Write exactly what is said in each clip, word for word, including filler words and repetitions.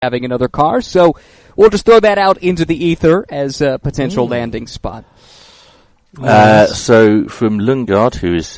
having another car. So we'll just throw that out into the ether as a potential mm. landing spot. Uh, so from Lundgaard, who is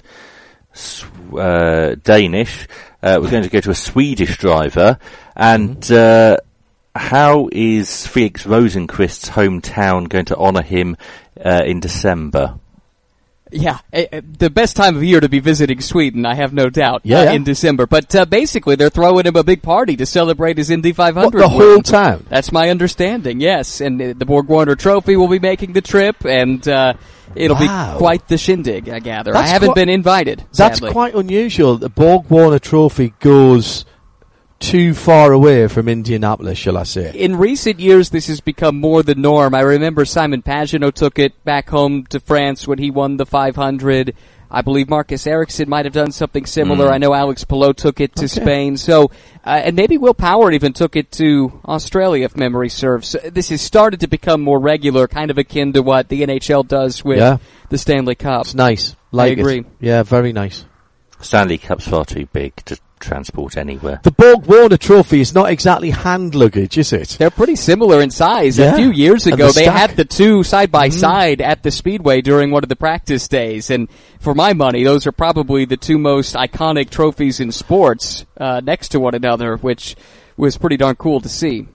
uh, Danish, uh, we're going to go to a Swedish driver. And mm-hmm. uh, how is Felix Rosenqvist's hometown going to honour him uh, in December? Yeah, uh, the best time of year to be visiting Sweden, I have no doubt, yeah, uh, yeah. in December. But uh, basically, they're throwing him a big party to celebrate his Indy five hundred what, the win. whole town? That's my understanding, yes. And uh, the Borg Warner Trophy will be making the trip, and uh, it'll wow. be quite the shindig, I gather. That's I haven't quite, been invited, That's sadly. quite unusual. The Borg Warner Trophy goes too far away from Indianapolis, shall I say. In recent years, this has become more the norm. I remember Simon Pagenaud took it back home to France when he won the five hundred. I believe Marcus Ericsson might have done something similar. Mm. I know Alex Palou took it to okay. Spain. So, uh, and maybe Will Power even took it to Australia, if memory serves. This has started to become more regular, kind of akin to what the N H L does with yeah. the Stanley Cup. It's nice. Like I agree. It. Yeah, very nice. Stanley Cup's far too big to transport anywhere. The Borg Warner Trophy is not exactly hand luggage, is it? They're pretty similar in size. Yeah. A few years ago, the they stack. had the two side by mm-hmm. side at the Speedway during one of the practice days. And for my money, those are probably the two most iconic trophies in sports uh, next to one another, which was pretty darn cool to see.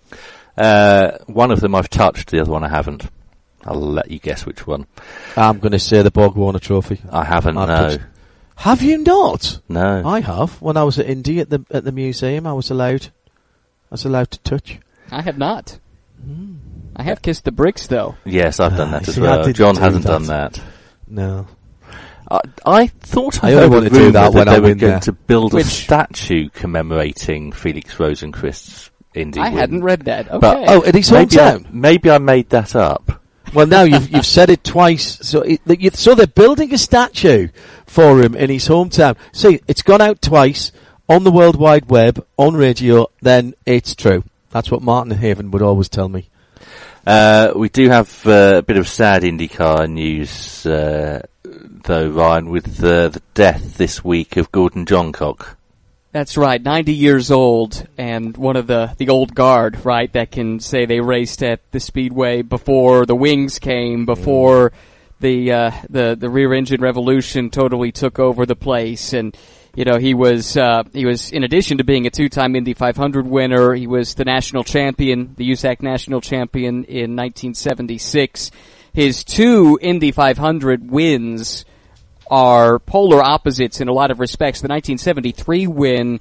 Uh, one of them I've touched, the other one I haven't. I'll let you guess which one. I'm going to say the Borg Warner Trophy. I haven't, I've no. touched. Have you not? No. I have. When I was at Indy at the at the museum, I was allowed I was allowed to touch. I have not. Mm. I have kissed the bricks, though. Yes, I've done Ah, that as see, well. John do hasn't that. done that. No. I, I thought I, I heard only want a to do rumour that when they I'm were in going there. to build Which- a statue commemorating Felix Rosenqvist's Indy I win. hadn't read that. Okay. But, Oh, at his maybe I, hometown? maybe I made that up. Well, now you've you've said it twice. So it, you, so they're building a statue for him in his hometown. See, it's gone out twice on the World Wide Web, on radio. Then it's true. That's what Martin Haven would always tell me. Uh, we do have uh, a bit of sad IndyCar news, uh, though, Ryan, with uh, the death this week of Gordon Johncock. That's right, ninety years old, and one of the, the old guard, right, that can say they raced at the Speedway before the wings came, before the uh, the the rear engine revolution totally took over the place. And you know, he was uh, he was in addition to being a two-time Indy five hundred winner, he was the national champion, the U S A C national champion in nineteen seventy-six. His two Indy five hundred wins are polar opposites in a lot of respects. The nineteen seventy-three win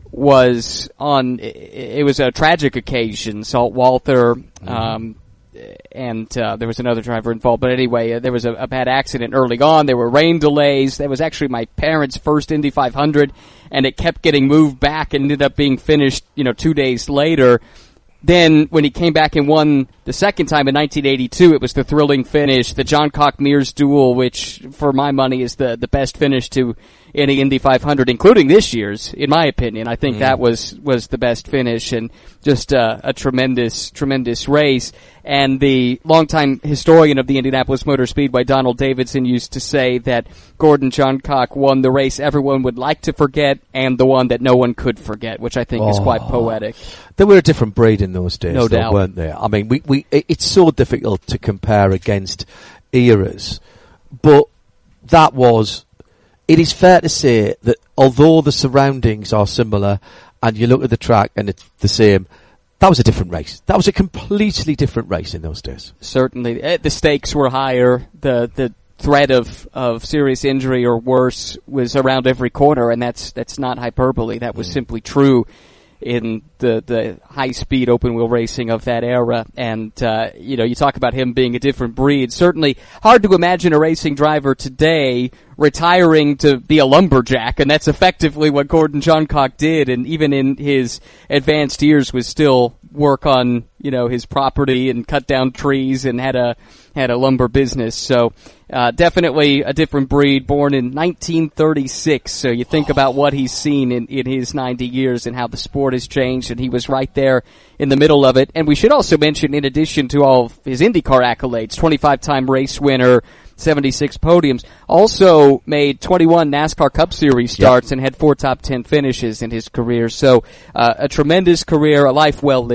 was on, it was a tragic occasion. Salt Walther, mm-hmm. um, and uh, there was another driver involved. But anyway, uh, there was a, a bad accident early on. There were rain delays. That was actually my parents' first Indy five hundred, and it kept getting moved back and ended up being finished, you know, two days later. Then, when he came back and won the second time in nineteen eighty-two, it was the thrilling finish, the Johncock-Mears duel, which, for my money, is the, the best finish to any Indy five hundred, including this year's, in my opinion. I think mm. that was, was the best finish, and just uh, a tremendous, tremendous race. And the longtime historian of the Indianapolis Motor Speedway, Donald Davidson, used to say that Gordon Johncock won the race everyone would like to forget and the one that no one could forget, which I think oh. is quite poetic. They were a different breed in those days, no though, doubt. weren't they? I mean, we, we, it's so difficult to compare against eras, but that was, it is fair to say that although the surroundings are similar and you look at the track and it's the same, that was a different race. That was a completely different race in those days. Certainly. The stakes were higher. The the threat of, of serious injury or worse was around every corner, and that's that's not hyperbole. That was mm. simply true in the, the high-speed open-wheel racing of that era. And, uh, you know, you talk about him being a different breed. Certainly hard to imagine a racing driver today retiring to be a lumberjack, and that's effectively what Gordon Johncock did, and even in his advanced years was still work on, you know, his property and cut down trees and had a had a lumber business. So uh, definitely a different breed, born in nineteen thirty-six. So you think about what he's seen in, in his ninety years and how the sport has changed, and he was right there in the middle of it. And we should also mention, in addition to all of his IndyCar accolades, twenty-five time race winner, seventy-six podiums. Also made twenty-one NASCAR Cup Series starts yep. and had four top ten finishes in his career. So uh, a tremendous career, a life well lived.